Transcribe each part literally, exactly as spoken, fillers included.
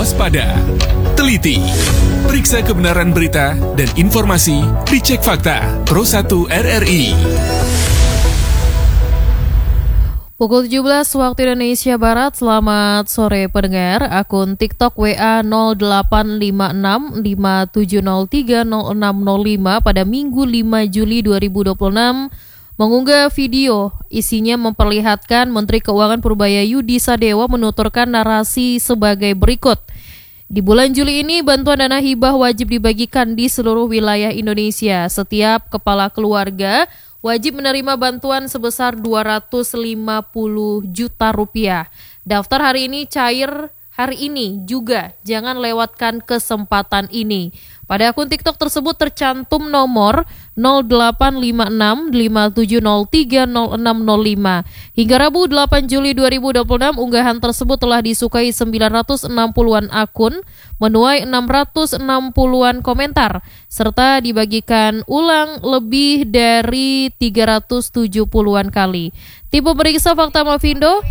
waspada, teliti, periksa kebenaran berita dan informasi, dicek fakta. Pro satu R R I. Pukul tujuh belas waktu Indonesia Barat. Selamat sore pendengar. Akun TikTok W A nol delapan lima enam lima tujuh nol tiga nol enam nol lima pada Minggu lima Juli dua ribu dua puluh enam mengunggah video. Isinya memperlihatkan Menteri Keuangan Purbaya Yudi Sadewa menuturkan narasi sebagai berikut. Di bulan Juli ini, bantuan dana hibah wajib dibagikan di seluruh wilayah Indonesia. Setiap kepala keluarga wajib menerima bantuan sebesar dua ratus lima puluh juta rupiah. Daftar hari ini cair hari ini juga. Jangan lewatkan kesempatan ini. Pada akun TikTok tersebut tercantum nomor nol delapan lima enam lima tujuh nol tiga nol enam nol lima. Hingga Rabu delapan Juli dua ribu dua puluh enam, unggahan tersebut telah disukai sembilan ratus enam puluhan akun, menuai enam ratus enam puluhan komentar, serta dibagikan ulang lebih dari tiga ratus tujuh puluhan kali. Tim pemeriksa fakta Mavindo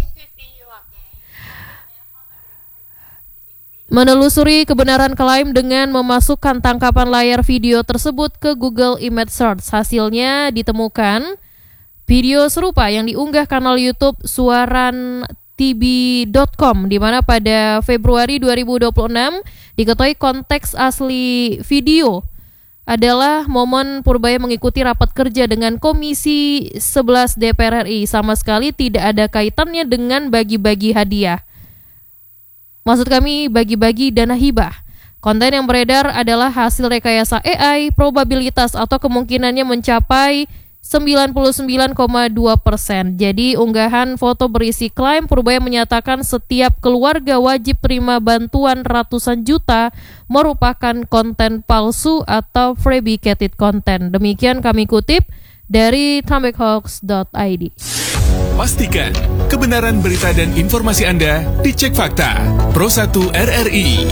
menelusuri kebenaran klaim dengan memasukkan tangkapan layar video tersebut ke Google Image Search. Hasilnya ditemukan video serupa yang diunggah kanal YouTube suaran t v dot com, di mana pada Februari dua ribu dua puluh enam diketahui konteks asli video adalah momen Purbaya mengikuti rapat kerja dengan Komisi sebelas D P R R I. Sama sekali tidak ada kaitannya dengan bagi-bagi hadiah. Maksud kami bagi-bagi dana hibah. Konten yang beredar adalah hasil rekayasa A I, probabilitas atau kemungkinannya mencapai sembilan puluh sembilan koma dua persen. Jadi unggahan foto berisi klaim Purbaya menyatakan setiap keluarga wajib terima bantuan ratusan juta merupakan konten palsu atau fabricated content. Demikian kami kutip dari tambekhoax dot i d. Pastikan kebenaran berita dan informasi Anda dicek fakta. Pro satu R R I.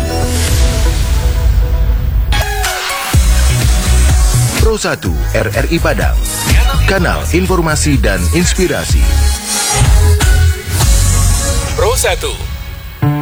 Pro satu R R I Padang, kanal informasi dan inspirasi. Pro satu